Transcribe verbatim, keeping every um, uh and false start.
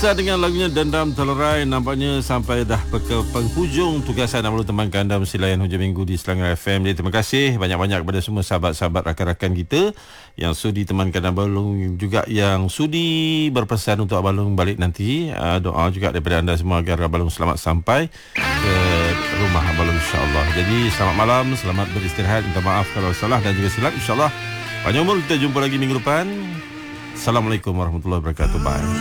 Biasa dengan lagunya Dendam Telerai, nampaknya sampai dah ke penghujung tugasan Abang Long temankan anda mesti layan hujung minggu di Selangor F M. Jadi terima kasih banyak-banyak kepada semua sahabat-sahabat rakan-rakan kita yang sudi temankan Abang Long, juga yang sudi berpesan untuk Abang Long balik nanti. Uh, doa juga daripada anda semua agar Abang Long selamat sampai ke rumah Abang Long, insya-Allah. Jadi selamat malam, selamat beristirahat, minta maaf kalau salah dan juga silap, insya-Allah. Panjang umur, kita jumpa lagi minggu depan. Assalamualaikum warahmatullahi wabarakatuh. Bye.